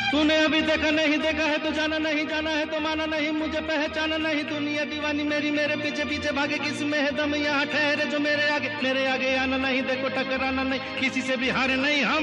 तूने अभी देखा नहीं देखा है तो जाना नहीं, जाना है तो माना नहीं, मुझे पहचाना नहीं, दुनिया दीवानी मेरी मेरे पीछे पीछे भागे, किस में है दम यहाँ ठहरे जो मेरे आगे आना नहीं, देखो टकराना नहीं, किसी से भी हारे नहीं हम।